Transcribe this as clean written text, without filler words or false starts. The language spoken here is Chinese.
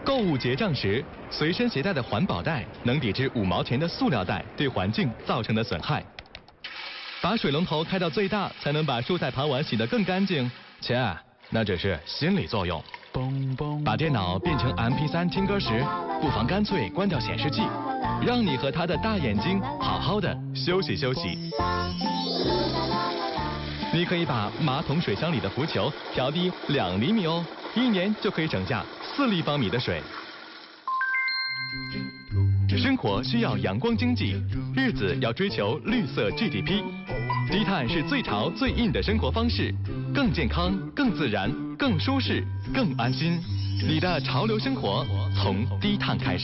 购物结账时，随身携带的环保袋能抵制5毛钱的塑料袋对环境造成的损害。把水龙头开到最大，才能把蔬菜盘碗洗得更干净。切，那只是心理作用。把电脑变成 MP3 听歌时，不妨干脆关掉显示器，让你和他的大眼睛好好的休息休息。你可以把马桶水箱里的浮球调低2厘米哦，1年就可以省下4立方米的水。生活需要阳光经济，日子要追求绿色 GDP。低碳是最潮最硬的生活方式，更健康、更自然、更舒适、更安心。你的潮流生活从低碳开始。